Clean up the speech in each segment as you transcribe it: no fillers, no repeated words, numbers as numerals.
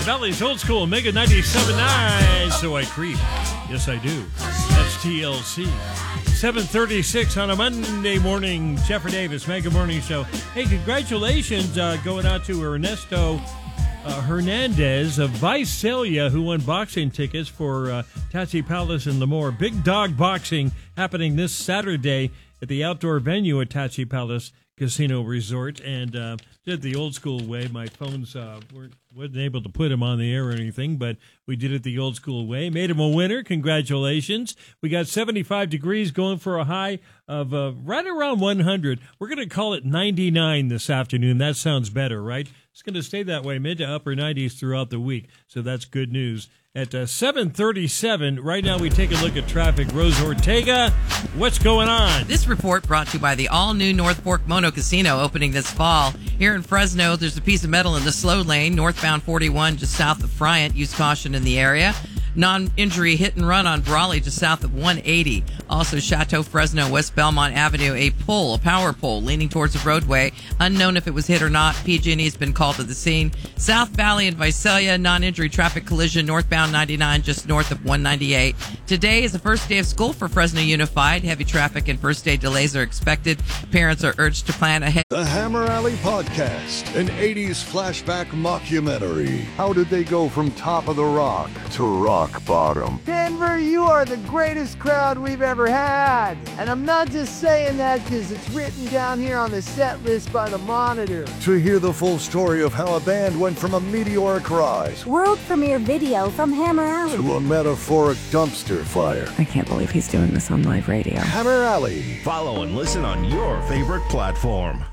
Valley's Old School, Mega 97.9. So I creep. Yes, I do. That's TLC. 7:36 on a Monday morning. Jeff Davis, Mega Morning Show. Hey, congratulations going out to Ernesto Hernandez of Visalia, who won boxing tickets for Tattsie Palace in Lemoore. Big Dog Boxing happening this Saturday at the outdoor venue at Tattsie Palace Casino Resort. And did the old school way. My phones wasn't able to put him on the air or anything, but we did it the old school way. Made him a winner. Congratulations. We got 75 degrees, going for a high of right around 100. We're going to call it 99 this afternoon. That sounds better, right? It's going to stay that way, mid to upper 90s throughout the week. So that's good news. At 7:37, right now we take a look at traffic. Rose Ortega, what's going on? This report brought to you by the all-new North Fork Mono Casino opening this fall. Here in Fresno, there's a piece of metal in the slow lane, northbound 41 just south of Friant. Use caution in the area. Non-injury hit and run on Brawley just south of 180. Also, Chateau Fresno, West Belmont Avenue, a power pole leaning towards the roadway. Unknown if it was hit or not. PG&E has been called to the scene. South Valley and Visalia, non-injury traffic collision northbound 99 just north of 198. Today is the first day of school for Fresno Unified. Heavy traffic and first day delays are expected. Parents are urged to plan ahead. The Hammer Alley Podcast, an 80s flashback mockumentary. How did they go from top of the rock to rock bottom? Denver, you are the greatest crowd we've ever had. And I'm not just saying that because it's written down here on the set list by the Monitor. To hear the full story of how a band went from a meteoric rise, world premiere video from Hammer Alley, to a metaphoric dumpster fire. I can't believe he's doing this on live radio. Hammer Alley. Follow and listen on your favorite platform.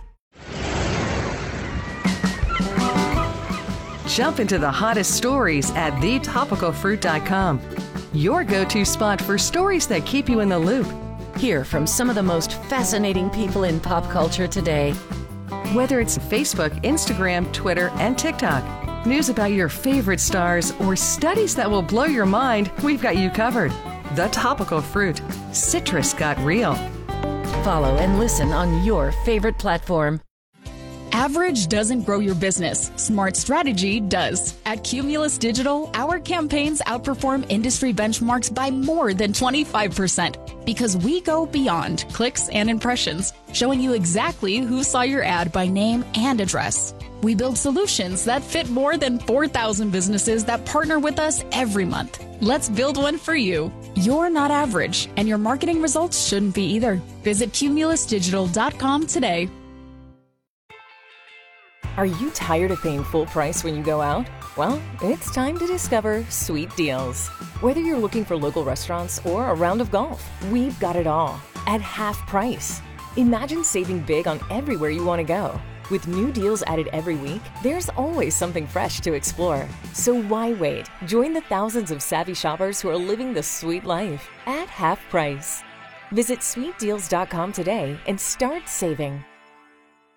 Jump into the hottest stories at thetopicalfruit.com. Your go-to spot for stories that keep you in the loop. hear from some of the most fascinating people in pop culture today. Whether it's Facebook, Instagram, Twitter, and TikTok, news about your favorite stars, or studies that will blow your mind, we've got you covered. The Topical Fruit. Citrus got real. Follow and listen on your favorite platform. Average doesn't grow your business. Smart strategy does. At Cumulus Digital, our campaigns outperform industry benchmarks by more than 25% because we go beyond clicks and impressions, showing you exactly who saw your ad by name and address. We build solutions that fit more than 4,000 businesses that partner with us every month. Let's build one for you. You're not average, and your marketing results shouldn't be either. Visit cumulusdigital.com today. Are you tired of paying full price when you go out? Well, it's time to discover Sweet Deals. Whether you're looking for local restaurants or a round of golf, we've got it all at half price. Imagine saving big on everywhere you want to go. With new deals added every week, there's always something fresh to explore. So why wait? Join the thousands of savvy shoppers who are living the sweet life at half price. Visit sweetdeals.com today and start saving.